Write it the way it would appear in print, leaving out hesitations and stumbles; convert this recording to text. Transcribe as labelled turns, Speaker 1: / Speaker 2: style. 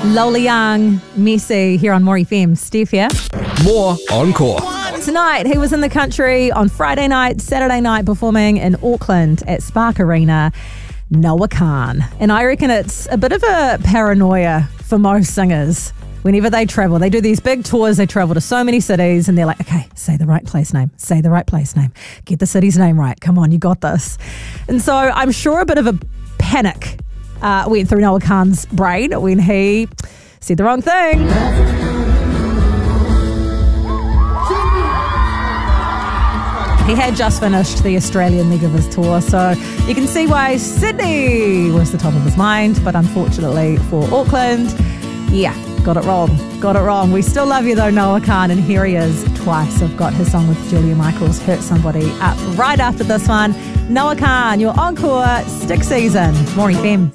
Speaker 1: Lola Young, Messi here on More FM. Steph here.
Speaker 2: More Encore.
Speaker 1: Tonight, he was in the country on Friday night, Saturday night, performing in Auckland at Spark Arena, Noah Kahan. And I reckon it's a bit of a paranoia for most singers. Whenever they travel, they do these big tours, they travel to so many cities, and they're like, okay, say the right place name, say the right place name, get the city's name right, come on, you got this. And so I'm sure a bit of a panic went through Noah Kahan's brain when he said the wrong thing. He had just finished the Australian leg of his tour, so you can see why Sydney was the top of his mind, but unfortunately for Auckland, yeah, got it wrong. We still love you though, Noah Kahan, and here he is twice. I've got his song with Julia Michaels, Hurt Somebody, up right after this one. Noah Kahan, your encore stick season. More FM.